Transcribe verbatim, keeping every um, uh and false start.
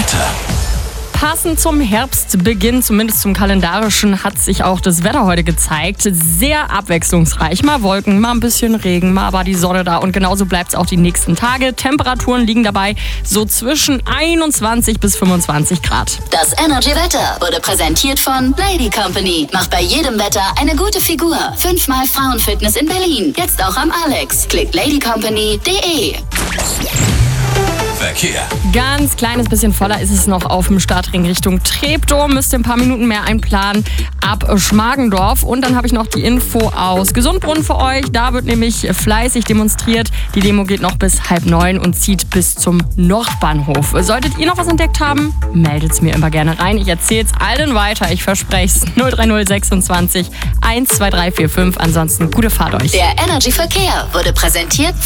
Wetter. Passend zum Herbstbeginn, zumindest zum kalendarischen, hat sich auch das Wetter heute gezeigt. Sehr abwechslungsreich. Mal Wolken, mal ein bisschen Regen, mal war die Sonne da. Und genauso bleibt es auch die nächsten Tage. Temperaturen liegen dabei so zwischen einundzwanzig bis fünfundzwanzig Grad. Das Energy Wetter wurde präsentiert von Lady Company. Macht bei jedem Wetter eine gute Figur. Fünfmal Frauenfitness in Berlin. Jetzt auch am Alex. Klickt ladycompany punkt de. Verkehr. Ganz kleines bisschen voller ist es noch auf dem Stadtring Richtung Treptow. Müsst ihr ein paar Minuten mehr einplanen ab Schmargendorf. Und dann habe ich noch die Info aus Gesundbrunnen für euch. Da wird nämlich fleißig demonstriert. Die Demo geht noch bis halb neun und zieht bis zum Nordbahnhof. Solltet ihr noch was entdeckt haben, meldet es mir immer gerne rein. Ich erzähle es allen weiter. Ich verspreche es. null drei null sechsundzwanzig eins zwei drei vier fünf. Ansonsten gute Fahrt euch. Der Energy Verkehr wurde präsentiert